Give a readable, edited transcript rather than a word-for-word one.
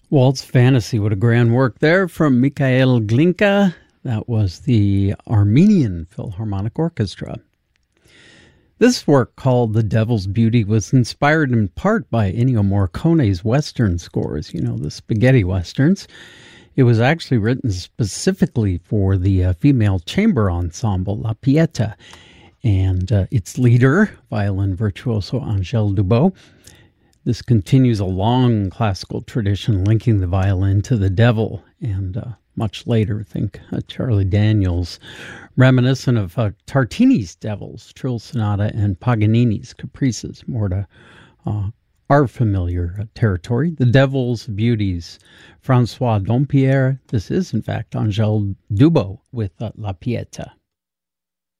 Waltz Fantasy, what a grand work there from Mikhail Glinka. That was the Armenian Philharmonic Orchestra. This work, called The Devil's Beauty, was inspired in part by Ennio Morricone's Western scores, the spaghetti westerns. It was actually written specifically for the female chamber ensemble, La Pieta, and its leader, violin virtuoso Angèle Dubos. This continues a long classical tradition linking the violin to the devil, and much later, think Charlie Daniels, reminiscent of Tartini's Devils, Trill Sonata, and Paganini's Caprices, more to our familiar territory. The Devil's Beauties, François Dompierre. This is, in fact, Angèle Dubos with La Pieta.